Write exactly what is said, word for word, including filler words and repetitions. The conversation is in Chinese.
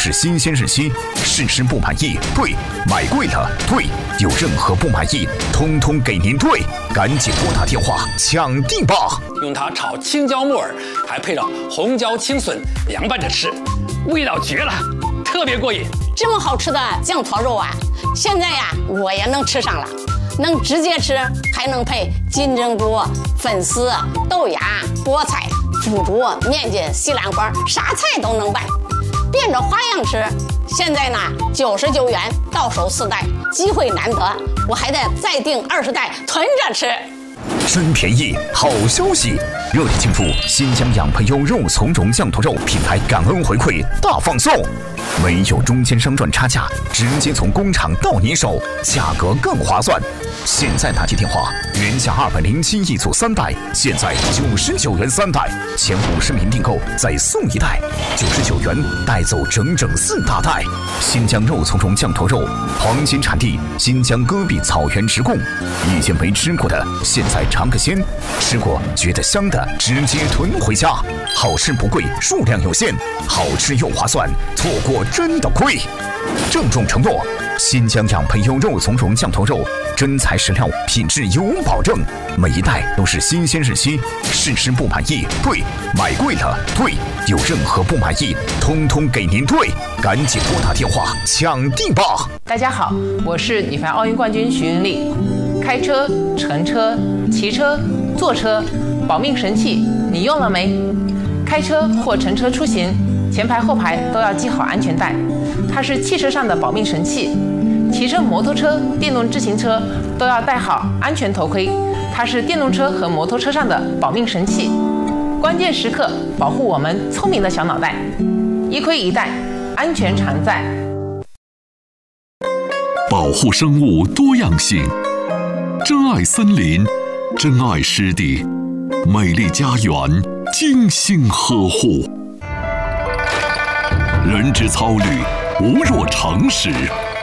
是新鲜日期，试吃不满意退，买贵了退，有任何不满意通通给您退，赶紧拨打电话抢定吧！ 用它炒青椒木耳，还配上红椒青笋凉拌着吃，味道绝了，特别过瘾。 这么好吃的酱坨肉啊，现在呀我也能吃上了，能直接吃，还能配金针菇、粉丝、豆芽、菠菜、腐竹、面筋、西兰花，啥菜都能拌，变着花样吃。现在呢，九十九元到手四袋，机会难得，我还得再订二十袋囤着吃。 真便宜！好消息！热烈庆祝新疆养培优肉从容酱头肉品牌感恩回馈大放送，没有中间商赚差价，直接从工厂到你手，价格更划算。现在打起电话，原价二百零七一组三袋，现在九十九元三袋，前五十名订购再送一袋，九十九元带走整整四大袋。新疆肉从容酱头肉，黄金产地，新疆戈壁草原直供，以前没吃过的，现在尝个鲜，吃过觉得香的，直接囤回家。好吃不贵，数量有限，好吃又划算，错过真的亏。郑重承诺，新疆养培优肉从容酱头肉，真材实料，品质有保证，每一袋都是新鲜日期，试吃不满意退，买贵了退，有任何不满意通通给您退，赶紧拨打电话抢定吧！ 大家好，我是女排奥运冠军徐云丽。开车、乘车、骑车、坐车，保命神器你用了没？开车或乘车出行，前排后排都要系好安全带，它是汽车上的保命神器。骑乘摩托车、电动自行车都要戴好安全头盔，它是电动车和摩托车上的保命神器。关键时刻保护我们聪明的小脑袋，一盔一带，安全常在。 保护生物多样性，珍爱森林，珍爱湿地，美丽家园精心呵护。人之操虑，无若常识。